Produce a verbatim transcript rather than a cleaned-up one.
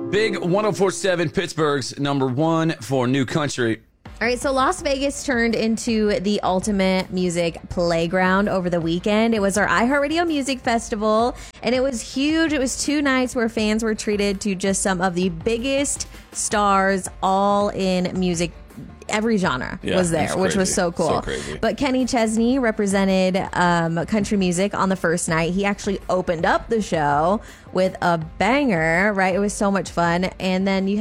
Big one oh four point seven, Pittsburgh's number one for new country. All right, so Las Vegas turned into the ultimate music playground over the weekend. It was our iHeartRadio Music Festival, and it was huge. It was two nights where fans were treated to just some of the biggest stars, all in music. Every genre Yeah, was there, that's which was crazy. so cool. So crazy. But Kenny Chesney represented um, country music on the first night. He actually opened up the show with a banger, right? It was so much fun. And then you